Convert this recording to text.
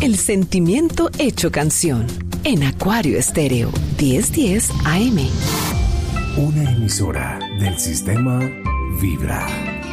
El sentimiento hecho canción. En Acuario Estéreo 1010 AM. Una emisora del sistema Vibra.